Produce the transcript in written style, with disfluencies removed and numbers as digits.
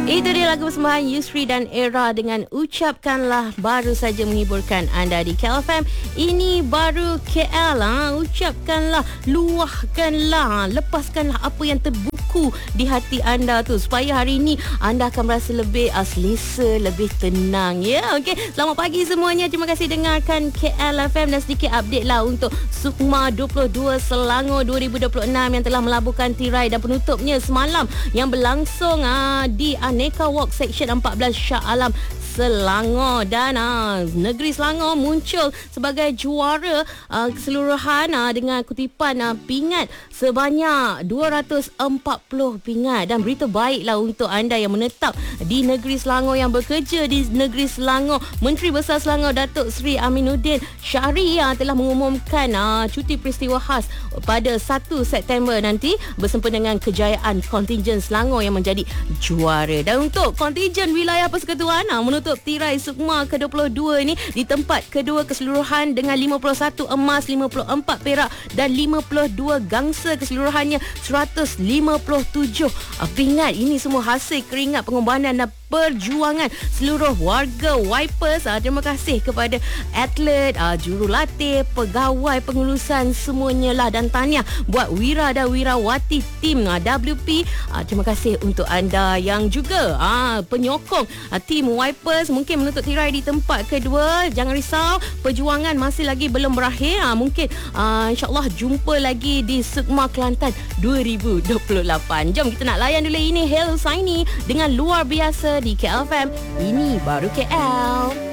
Itu dia lagu persembahan Yusri dan Era dengan Ucapkanlah, baru saja menghiburkan anda di KLFM. Ini baru KL. Ucapkanlah, luahkanlah, lepaskanlah apa yang terbuku di hati anda tu, supaya hari ini anda akan merasa lebih selesa, lebih tenang. Ya, okey. Selamat pagi semuanya. Terima kasih dengarkan KLFM dan sedikit update lah untuk Sukma 22 Selangor 2026 yang telah melabuhkan tirai dan penutupnya semalam yang berlangsung di Aneka Walk Section 14 Shah Alam Selangor. Dan negeri Selangor muncul sebagai juara keseluruhan dengan kutipan pingat sebanyak 240 pingat. Dan berita baiklah untuk anda yang menetap di negeri Selangor, yang bekerja di negeri Selangor. Menteri Besar Selangor Datuk Seri Aminuddin Syahri telah mengumumkan cuti peristiwa khas pada 1 September nanti bersempena dengan kejayaan kontingen Selangor yang menjadi juara. Dan untuk kontingen wilayah persekutuan menutup tirai Sukma ke-22 ini di tempat kedua keseluruhan dengan 51 emas, 54 perak dan 52 gangsa, keseluruhannya 157 pingat. Ini semua hasil keringat, pengorbanan dan perjuangan seluruh warga Wipers. Terima kasih kepada atlet, jurulatih, pegawai pengurusan semuanya lah, dan tahniah buat Wira dan Wirawati tim WP. Terima kasih untuk anda yang juga penyokong tim Wipers mungkin menutup tirai di tempat kedua. Jangan risau, perjuangan masih lagi belum berakhir. Mungkin insyaAllah jumpa lagi di Sukma Kelantan 2028. Jom kita nak layan dulu ini Hail Husaini dengan Luar Biasa di KLFM. Ini baru KL.